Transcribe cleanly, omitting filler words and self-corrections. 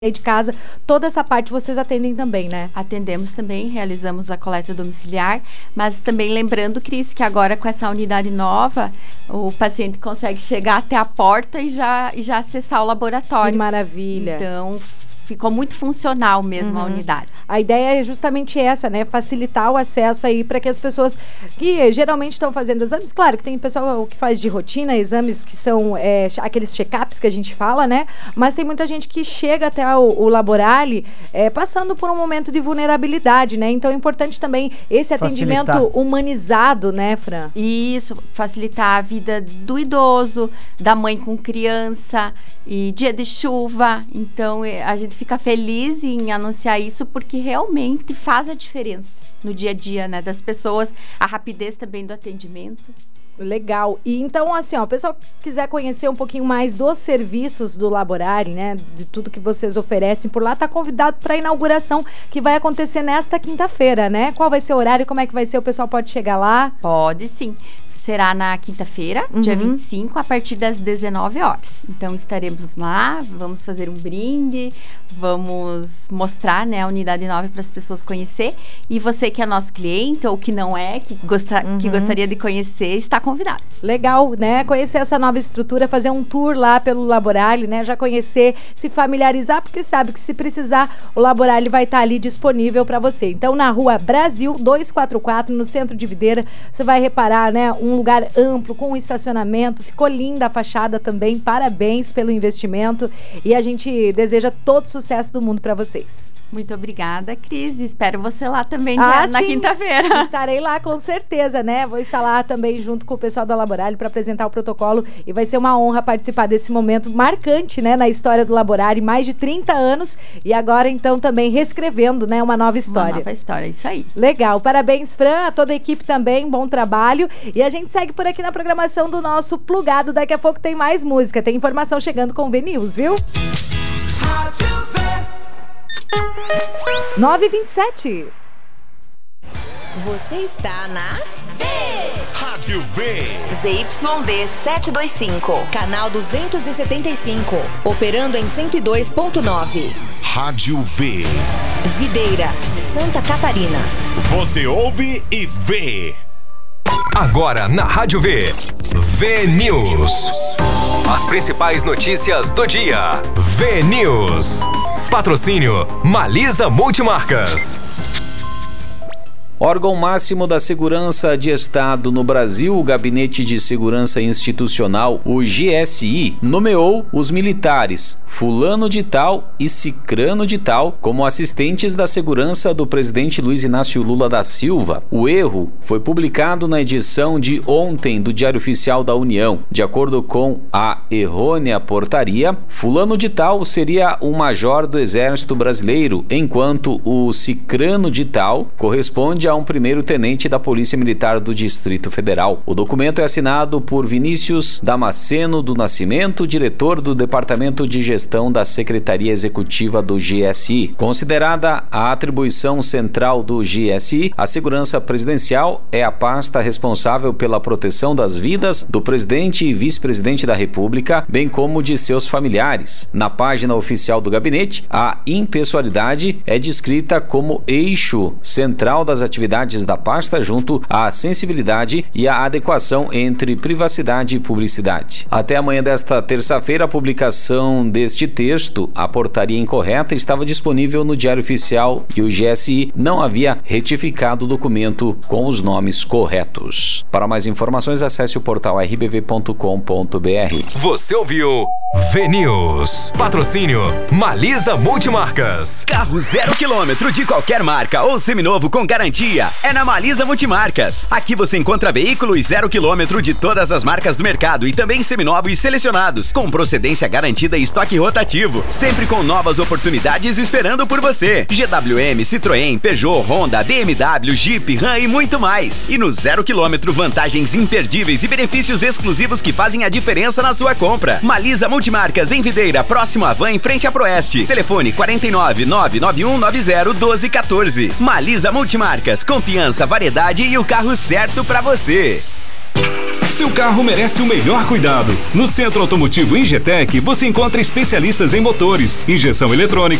de casa, toda essa parte vocês atendem também, né? Atendemos também, realizamos a coleta domiciliar, mas também lembrando, Cris, que agora com essa unidade nova, o paciente consegue chegar até a porta e já acessar o laboratório. Que maravilha! Então, ficou muito funcional mesmo a unidade. A ideia é justamente essa, né? Facilitar o acesso aí para que as pessoas que geralmente estão fazendo exames, claro que tem pessoal que faz de rotina, exames que são aqueles check-ups que a gente fala, né? Mas tem muita gente que chega até o Laborale passando por um momento de vulnerabilidade, né? Então é importante também esse atendimento humanizado, né, Fran? Isso, facilitar a vida do idoso, da mãe com criança, e dia de chuva. Então a gente fica feliz em anunciar isso porque realmente faz a diferença no dia a dia, né, das pessoas, a rapidez também do atendimento. Legal. E então, assim, ó, o pessoal que quiser conhecer um pouquinho mais dos serviços do Laborale, né, de tudo que vocês oferecem por lá, tá convidado para a inauguração que vai acontecer nesta quinta-feira, né? Qual vai ser o horário, como é que vai ser? O pessoal pode chegar lá? Pode sim. Será na quinta-feira, dia 25, a partir das 19 horas. Então, estaremos lá, vamos fazer um brinde, vamos mostrar, né, a unidade nova para as pessoas conhecer. E você que é nosso cliente ou que não é, que gostaria de conhecer, está convidado. Legal, né? Conhecer essa nova estrutura, fazer um tour lá pelo Laborale, né? Já conhecer, se familiarizar, porque sabe que se precisar, o Laborale vai estar ali disponível para você. Então, na Rua Brasil 244, no centro de Videira, você vai reparar, né, um lugar amplo, com um estacionamento, ficou linda a fachada também, parabéns pelo investimento e a gente deseja todo o sucesso do mundo para vocês. Muito obrigada, Cris, espero você lá também na quinta-feira. Estarei lá com certeza, né, vou estar lá também junto com o pessoal da Laborale para apresentar o protocolo e vai ser uma honra participar desse momento marcante, né, na história do Laborale, mais de 30 anos e agora então também reescrevendo, né, uma nova história. Uma nova história, isso aí. Legal, parabéns, Fran, a toda a equipe também, bom trabalho e a gente segue por aqui na programação do nosso Plugado. Daqui a pouco tem mais música, tem informação chegando com o V-News, viu? 9h27. Você está na Rádio V. ZYD 725, canal 275, operando em 102.9. Rádio V. Videira, Santa Catarina. Você ouve e vê. Agora na Rádio V. V-News. As principais notícias do dia. V-News. Patrocínio Malisa Multimarcas. Órgão máximo da Segurança de Estado no Brasil, o Gabinete de Segurança Institucional, o GSI, nomeou os militares Fulano de Tal e Cicrano de Tal como assistentes da segurança do presidente Luiz Inácio Lula da Silva. O erro foi publicado na edição de ontem do Diário Oficial da União. De acordo com a errônea portaria, Fulano de Tal seria um major do Exército Brasileiro, enquanto o Cicrano de Tal corresponde a um primeiro-tenente da Polícia Militar do Distrito Federal. O documento é assinado por Vinícius Damasceno do Nascimento, diretor do Departamento de Gestão da Secretaria Executiva do GSI. Considerada a atribuição central do GSI, a segurança presidencial é a pasta responsável pela proteção das vidas do presidente e vice-presidente da República, bem como de seus familiares. Na página oficial do gabinete, a impessoalidade é descrita como eixo central das atividades da pasta junto à sensibilidade e à adequação entre privacidade e publicidade. Até amanhã desta terça-feira, a publicação deste texto, a portaria incorreta, estava disponível no Diário Oficial e o GSI não havia retificado o documento com os nomes corretos. Para mais informações, acesse o portal rbv.com.br. Você ouviu V-News. Patrocínio Malisa Multimarcas. Carro 0 km de qualquer marca ou seminovo com garantia é na Malisa Multimarcas. Aqui você encontra veículos 0 km de todas as marcas do mercado e também seminovos selecionados, com procedência garantida e estoque rotativo, sempre com novas oportunidades esperando por você. GWM, Citroën, Peugeot, Honda, BMW, Jeep, Ram e muito mais. E no 0 km, vantagens imperdíveis e benefícios exclusivos que fazem a diferença na sua compra. Malisa Multimarcas em Videira, próximo à Van, em frente à Proeste. Telefone 49 991 90 1214. Malisa Multimarcas, confiança, variedade e o carro certo pra você. Seu carro merece o melhor cuidado. No Centro Automotivo Ingetec, você encontra especialistas em motores, injeção eletrônica,